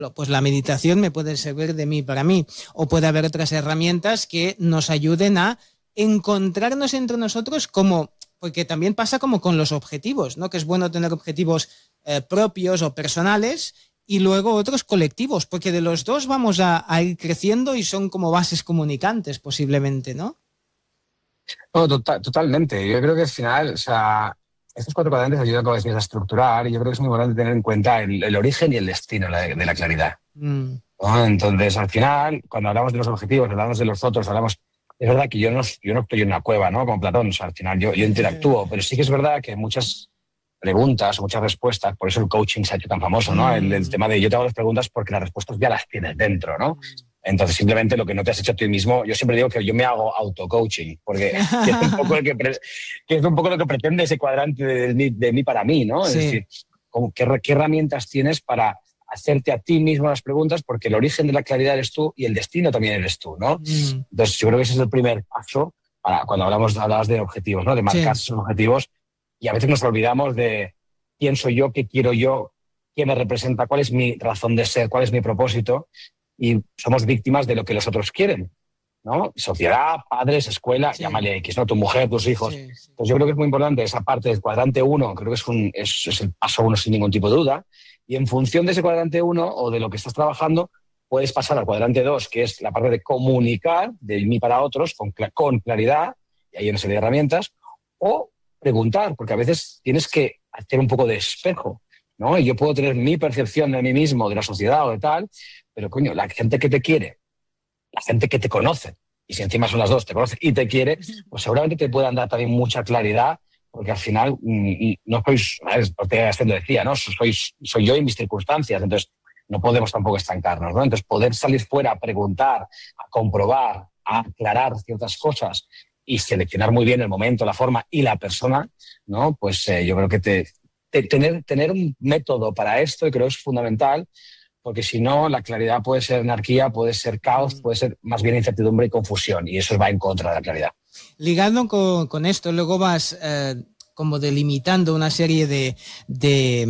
pues la meditación me puede servir de mí para mí, o puede haber otras herramientas que nos ayuden a encontrarnos entre nosotros porque también pasa como con los objetivos, ¿no? Que es bueno tener objetivos propios o personales y luego otros colectivos, porque de los dos vamos a ir creciendo y son como bases comunicantes posiblemente, ¿no? No, totalmente. Yo creo que al final, o sea, estos 4 cuadrantes ayudan, como decías, a estructurar, y yo creo que es muy importante tener en cuenta el origen y el destino de la claridad. ¿No? Entonces, al final, cuando hablamos de los objetivos, hablamos de los otros, es verdad que yo no estoy en una cueva, ¿no? Como Platón, o sea, al final yo interactúo, pero sí que es verdad que muchas preguntas o muchas respuestas, por eso el coaching se ha hecho tan famoso, ¿no? El tema de yo te hago las preguntas porque las respuestas ya las tienes dentro, ¿no? Entonces, simplemente lo que no te has hecho a ti mismo, yo siempre digo que yo me hago auto-coaching, porque que es un poco lo que pretende ese cuadrante de mí para mí, ¿no? Sí. Es decir, ¿qué herramientas tienes para hacerte a ti mismo las preguntas? Porque el origen de la claridad eres tú y el destino también eres tú, ¿no? Entonces, yo creo que ese es el primer paso cuando hablabas de objetivos, ¿no? De marcar esos objetivos, y a veces nos olvidamos de quién soy yo, qué quiero yo, quién me representa, cuál es mi razón de ser, cuál es mi propósito. Y somos víctimas de lo que los otros quieren, ¿no? Sociedad, padres, escuela, llámale X, ¿no? Tu mujer, tus hijos. Sí. Entonces yo creo que es muy importante esa parte del cuadrante 1, creo que es el paso 1 sin ningún tipo de duda, y en función de ese cuadrante 1 o de lo que estás trabajando, puedes pasar al cuadrante 2, que es la parte de comunicar de mí para otros con claridad, y hay una serie de herramientas, o preguntar, porque a veces tienes que hacer un poco de espejo, ¿no? Y yo puedo tener mi percepción de mí mismo, de la sociedad o de tal, pero coño, la gente que te quiere, la gente que te conoce, y si encima son las dos, te conoce y te quiere, pues seguramente te puedan dar también mucha claridad, porque al final no sois, porque lo decía, ¿no? Soy yo y mis circunstancias, entonces no podemos tampoco estancarnos, ¿no? Entonces poder salir fuera a preguntar, a comprobar, a aclarar ciertas cosas y seleccionar muy bien el momento, la forma y la persona, ¿no? Pues yo creo que tener un método para esto, creo que es fundamental, porque si no, la claridad puede ser anarquía, puede ser caos, puede ser más bien incertidumbre y confusión, y eso va en contra de la claridad. Ligando con esto, luego vas como delimitando una serie de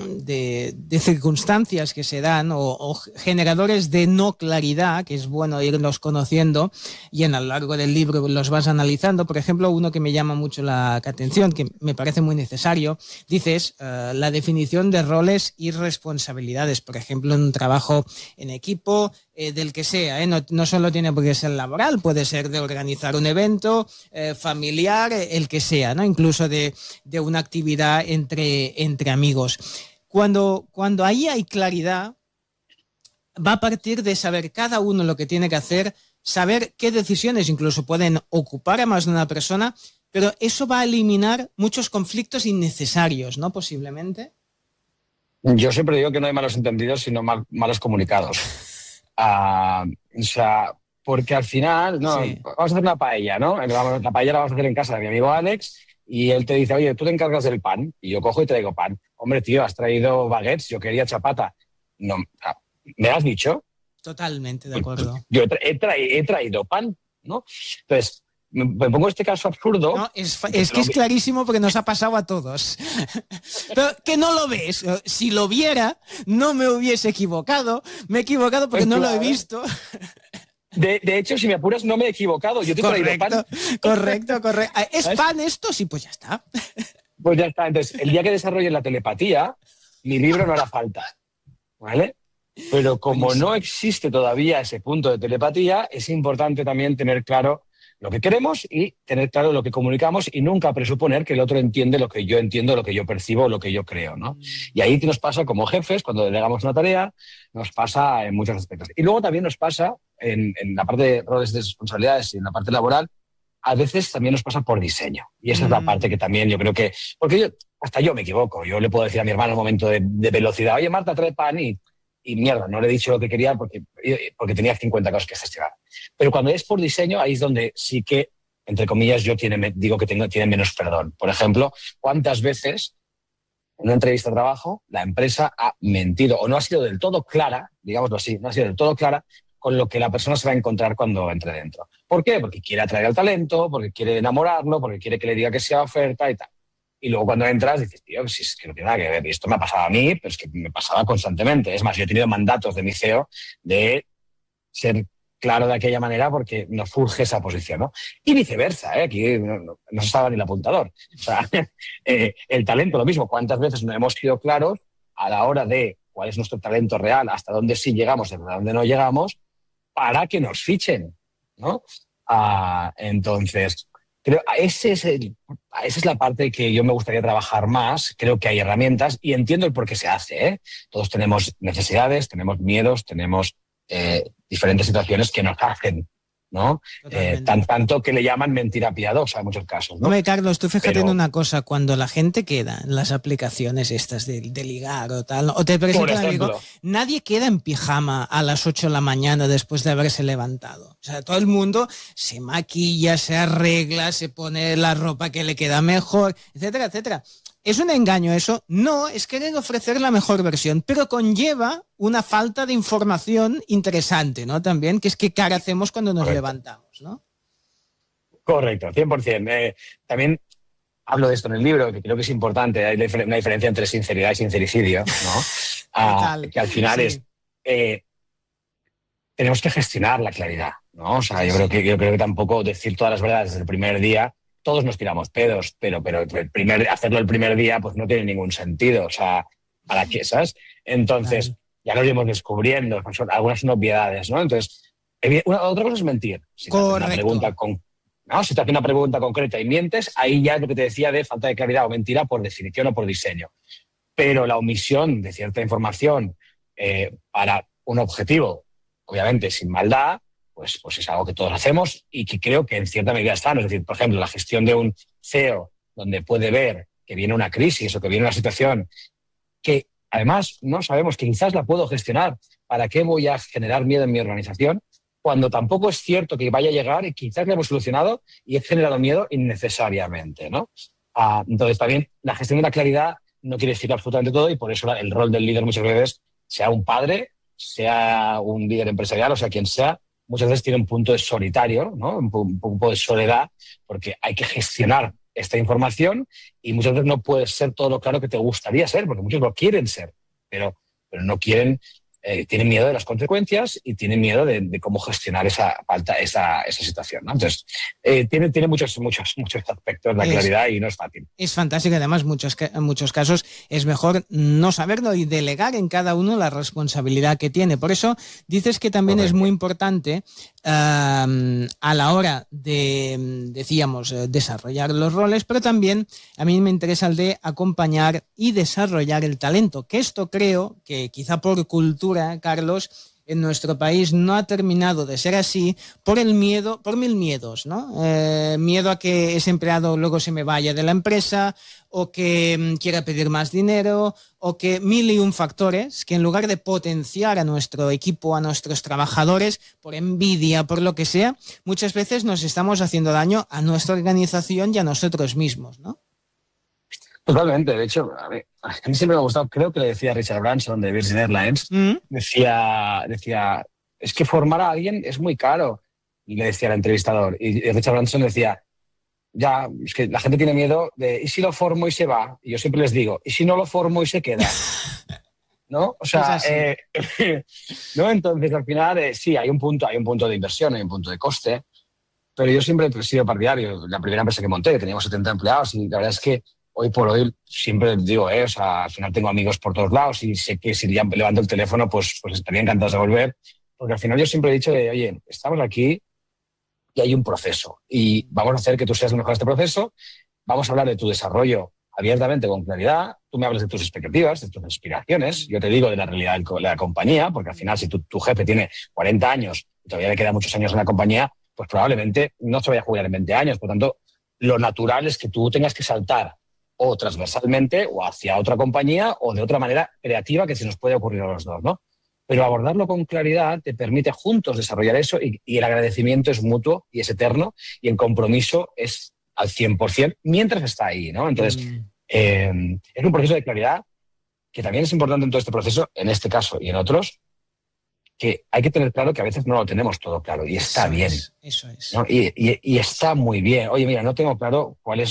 circunstancias que se dan o generadores de no claridad, que es bueno irlos conociendo, y a lo largo del libro los vas analizando. Por ejemplo, uno que me llama mucho la atención, que me parece muy necesario, dices la definición de roles y responsabilidades, por ejemplo, en un trabajo en equipo, del que sea, no solo tiene por qué ser laboral, puede ser de organizar un evento, familiar, el que sea, ¿no? Incluso de una actividad entre amigos. Cuando ahí hay claridad, va a partir de saber cada uno lo que tiene que hacer, saber qué decisiones incluso pueden ocupar a más de una persona, pero eso va a eliminar muchos conflictos innecesarios, ¿no? Posiblemente. Yo siempre digo que no hay malos entendidos, sino malos comunicados. O sea, porque al final, no, vamos a hacer una paella, ¿no? La paella la vamos a hacer en casa de mi amigo Alex, y él te dice, oye, tú te encargas del pan, y yo cojo y traigo pan. Hombre, tío, has traído baguettes, yo quería chapata. No, ¿me has dicho? Totalmente de acuerdo. Yo he traído pan, ¿no? Entonces, me pongo este caso absurdo. No, es que es clarísimo porque nos ha pasado a todos. Pero que no lo ves. Si lo viera, no me hubiese equivocado. Me he equivocado porque no lo he visto. De hecho, si me apuras, no me he equivocado. Yo te he traído pan. Correcto. ¿Es pan esto? Sí, pues ya está. Pues ya está. Entonces, el día que desarrolle la telepatía, mi libro no hará falta. ¿Vale? Pero como no existe todavía ese punto de telepatía, es importante también tener claro lo que queremos y tener claro lo que comunicamos, y nunca presuponer que el otro entiende lo que yo entiendo, lo que yo percibo, lo que yo creo, ¿no? Y ahí nos pasa como jefes, cuando delegamos una tarea, nos pasa en muchos aspectos. Y luego también nos pasa en la parte de roles de responsabilidades y en la parte laboral, a veces también nos pasa por diseño. Y esa es la parte que también yo creo que... Porque hasta yo me equivoco. Yo le puedo decir a mi hermano en un momento de velocidad, oye, Marta, trae pan, y mierda, no le he dicho lo que quería porque tenía 50 cosas que gestionar. Pero cuando es por diseño, ahí es donde sí que, entre comillas, yo digo que tiene menos perdón. Por ejemplo, ¿cuántas veces en una entrevista de trabajo la empresa ha mentido o no ha sido del todo clara, digámoslo así, no ha sido del todo clara con lo que la persona se va a encontrar cuando entre dentro? ¿Por qué? Porque quiere atraer al talento, porque quiere enamorarlo, porque quiere que le diga que sea oferta y tal. y luego cuando entras dices, tío, si es que no tiene nada que ver, y esto me ha pasado a mí, pero es que me pasaba constantemente. Es más, yo he tenido mandatos de mi CEO de ser claro de aquella manera porque nos surge esa posición, ¿no? Y viceversa, aquí no se estaba ni el apuntador. O sea, el talento, lo mismo. ¿Cuántas veces no hemos sido claros a la hora de cuál es nuestro talento real, hasta dónde sí llegamos, hasta dónde no llegamos, para que nos fichen, ¿no? Entonces, creo esa es la parte que yo me gustaría trabajar más. Creo que hay herramientas y entiendo el por qué se hace, ¿eh? Todos tenemos necesidades, tenemos miedos, tenemos diferentes situaciones que nos hacen, ¿no? Tanto que le llaman mentira piadosa en muchos casos, ¿no? Hombre, Carlos, tú fíjate en una cosa, cuando la gente queda en las aplicaciones estas de ligar o tal, o te presentan un amigo, nadie queda en pijama a las 8 de la mañana después de haberse levantado. O sea, todo el mundo se maquilla, se arregla, se pone la ropa que le queda mejor, etcétera, etcétera. ¿Es un engaño eso? No, es querer ofrecer la mejor versión, pero conlleva una falta de información interesante, ¿no? También, que es qué cara hacemos cuando nos levantamos, ¿no? Correcto, 100%. También hablo de esto en el libro, que creo que es importante. Hay una diferencia entre sinceridad y sincericidio, ¿no? Que al final es... tenemos que gestionar la claridad, ¿no? O sea, yo creo que tampoco decir todas las verdades desde el primer día. Todos nos tiramos pedos, pero hacerlo el primer día pues no tiene ningún sentido. O sea, ¿para qué, sabes? Entonces, ya lo iremos descubriendo. Algunas son obviedades, ¿no? Entonces, otra cosa es mentir. Si te hace una pregunta concreta y mientes, ahí ya es lo que te decía de falta de claridad o mentira por definición o por diseño. Pero la omisión de cierta información para un objetivo, obviamente sin maldad, pues es algo que todos hacemos y que creo que en cierta medida es sano. Es decir, por ejemplo, la gestión de un CEO donde puede ver que viene una crisis o que viene una situación que además no sabemos que quizás la puedo gestionar. ¿Para qué voy a generar miedo en mi organización? Cuando tampoco es cierto que vaya a llegar y quizás la hemos solucionado y he generado miedo innecesariamente, ¿no? Entonces, también la gestión de la claridad no quiere decir absolutamente todo y por eso el rol del líder muchas veces, sea un padre, sea un líder empresarial, o sea quien sea, muchas veces tiene un punto de solitario, ¿no? Un punto de soledad, porque hay que gestionar esta información y muchas veces no puede ser todo lo claro que te gustaría ser, porque muchos lo quieren ser, pero no quieren, tienen miedo de las consecuencias y tienen miedo de cómo gestionar esa situación, ¿no? Entonces, tiene muchos aspectos la claridad y no es fácil. Es fantástico, además en muchos casos es mejor no saberlo y delegar en cada uno la responsabilidad que tiene. Por eso dices que también es muy importante a la hora de, decíamos, desarrollar los roles, pero también a mí me interesa el de acompañar y desarrollar el talento, que esto creo que quizá por cultura, Carlos, en nuestro país no ha terminado de ser así por el miedo, por mil miedos, ¿no? Miedo a que ese empleado luego se me vaya de la empresa o que quiera pedir más dinero o que mil y un factores que en lugar de potenciar a nuestro equipo, a nuestros trabajadores, por envidia, por lo que sea, muchas veces nos estamos haciendo daño a nuestra organización y a nosotros mismos, ¿no? Totalmente. De hecho, a mí siempre me ha gustado, creo que le decía Richard Branson de Virgin Airlines, decía, es que formar a alguien es muy caro. Y le decía al entrevistador, y Richard Branson decía, ya, es que la gente tiene miedo de, ¿y si lo formo y se va? Y yo siempre les digo, ¿y si no lo formo y se queda? ¿No? O sea, ¿no? Entonces, al final, sí, hay un punto de inversión, hay un punto de coste, pero yo siempre he sido partidario. La primera empresa que monté, teníamos 70 empleados y la verdad es que hoy por hoy siempre digo, o sea, al final tengo amigos por todos lados y sé que si ya levanto el teléfono, pues estaría encantado de volver. Porque al final yo siempre he dicho oye, estamos aquí y hay un proceso y vamos a hacer que tú seas el mejor de este proceso, vamos a hablar de tu desarrollo abiertamente, con claridad, tú me hablas de tus expectativas, de tus aspiraciones, yo te digo de la realidad de la compañía, porque al final si tu jefe tiene 40 años y todavía le quedan muchos años en la compañía, pues probablemente no se vaya a jubilar en 20 años, por tanto, lo natural es que tú tengas que saltar o transversalmente o hacia otra compañía o de otra manera creativa que se nos puede ocurrir a los dos, ¿no? Pero abordarlo con claridad te permite juntos desarrollar eso y el agradecimiento es mutuo y es eterno y el compromiso es al 100% mientras está ahí, ¿no? Entonces, es un proceso de claridad que también es importante en todo este proceso, en este caso y en otros, que hay que tener claro que a veces no lo tenemos todo claro y está bien. Eso es. ¿No? Y está muy bien. Oye, mira, no tengo claro cuál es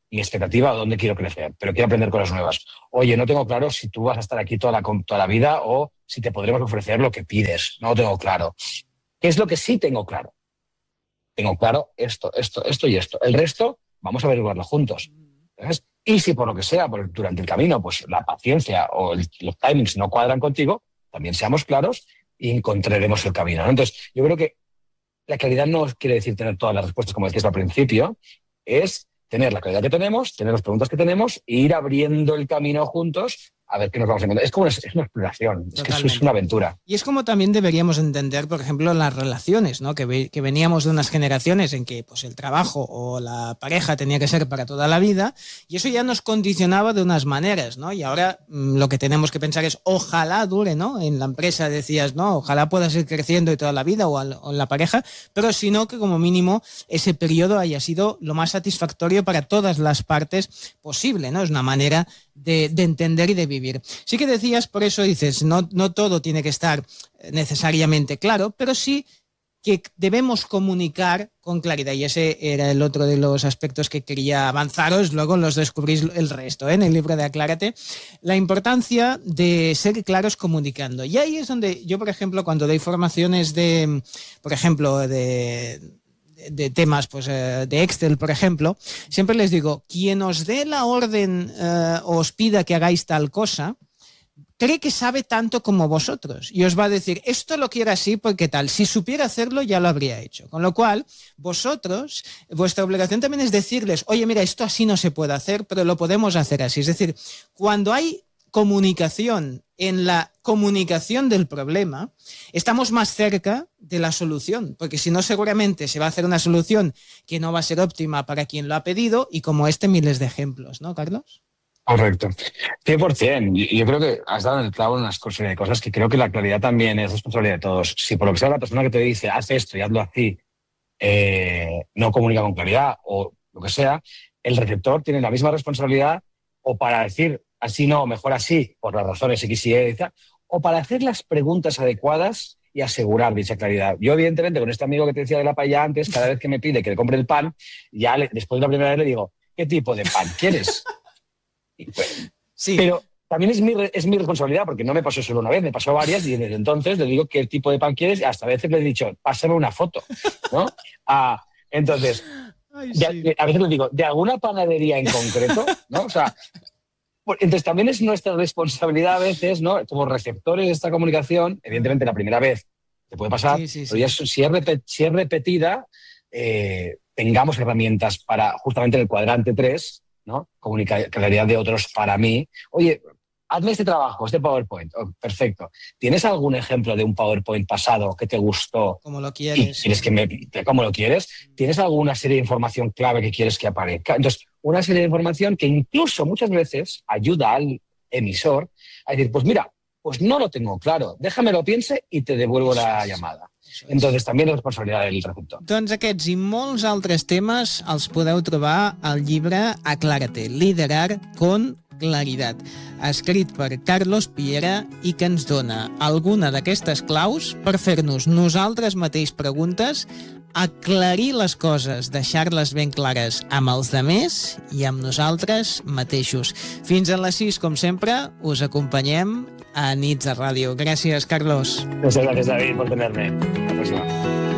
mi expectativa o dónde quiero crecer, pero quiero aprender cosas nuevas. Oye, no tengo claro si tú vas a estar aquí toda la vida o si te podremos ofrecer lo que pides. No lo tengo claro. ¿Qué es lo que sí tengo claro? Tengo claro esto y esto. El resto, vamos a averiguarlo juntos. ¿Sabes? Y si por lo que sea, durante el camino, pues la paciencia o los timings no cuadran contigo, también seamos claros y encontraremos el camino, ¿no? Entonces, yo creo que la claridad no quiere decir tener todas las respuestas, como decías al principio, es tener la claridad que tenemos, tener las preguntas que tenemos e ir abriendo el camino juntos a ver qué nos vamos a encontrar. Es como una exploración, es que es una aventura. Y es como también deberíamos entender, por ejemplo, las relaciones, ¿no? Que veníamos de unas generaciones en que pues, el trabajo o la pareja tenía que ser para toda la vida y eso ya nos condicionaba de unas maneras, ¿no? Y ahora lo que tenemos que pensar es ojalá dure, ¿no? En la empresa decías, no, ojalá puedas ir creciendo de toda la vida o en la pareja, pero sino que como mínimo ese periodo haya sido lo más satisfactorio para todas las partes posible, ¿no? Es una manera de entender y de vivir. Sí que decías, por eso dices, no todo tiene que estar necesariamente claro, pero sí que debemos comunicar con claridad y ese era el otro de los aspectos que quería avanzaros, luego los descubrís el resto, en el libro de Aclárate, la importancia de ser claros comunicando. Y ahí es donde yo, por ejemplo, cuando doy formaciones de temas pues, de Excel, por ejemplo, siempre les digo, quien os dé la orden o os pida que hagáis tal cosa, cree que sabe tanto como vosotros y os va a decir, esto lo quiero así porque tal, si supiera hacerlo ya lo habría hecho. Con lo cual, vosotros, vuestra obligación también es decirles, oye, mira, esto así no se puede hacer, pero lo podemos hacer así. Es decir, cuando hay comunicación en la comunicación del problema, estamos más cerca de la solución, porque si no seguramente se va a hacer una solución que no va a ser óptima para quien lo ha pedido y como miles de ejemplos, ¿no, Carlos? Correcto. 100%. Yo creo que has dado en el clavo en unas cosas que creo que la claridad también es responsabilidad de todos. Si por lo que sea la persona que te dice, haz esto y hazlo así, no comunica con claridad o lo que sea, el receptor tiene la misma responsabilidad o para decir así no, mejor así, por las razones X y Y, o para hacer las preguntas adecuadas y asegurar dicha claridad. Yo, evidentemente, con este amigo que te decía de la paella antes, cada vez que me pide que le compre el pan, después de la primera vez le digo, ¿qué tipo de pan quieres? Pues, sí. Pero también es mi responsabilidad, porque no me pasó solo una vez, me pasó varias y desde entonces le digo qué tipo de pan quieres y hasta a veces le he dicho, pásame una foto, ¿no? Entonces, ay, sí. A veces le digo, ¿de alguna panadería en concreto? ¿No? O sea, entonces también es nuestra responsabilidad a veces, ¿no? Como receptores de esta comunicación, evidentemente la primera vez te puede pasar, sí. Pero ya si es repetida, tengamos herramientas para justamente en el cuadrante 3, ¿no? Comunicar claridad de otros para mí. Oye, hazme este trabajo, este PowerPoint. Oh, perfecto. ¿Tienes algún ejemplo de un PowerPoint pasado que te gustó? Como lo quieres. ¿Quieres cómo lo quieres? ¿Tienes alguna serie de información clave que quieres que aparezca? Entonces, una serie de información que incluso muchas veces ayuda al emisor a decir, pues mira, pues no lo tengo claro, déjame lo piense y te devuelvo la llamada. Entonces, també és responsabilitat del receptor. Doncs aquests i molts altres temes els podeu trobar al llibre Aclárate, liderar con claridad, escrit per Carlos Piera i que ens dona alguna d'aquestes claus per fer-nos nosaltres mateix preguntes, aclarir les coses, deixar-les ben clares amb els demés i amb nosaltres mateixos. Fins a les 6, com sempre, us acompanyem a Nits a Ràdio. Gràcies, Carlos. Muchas gracias, David, por tenerme. Hasta la próxima.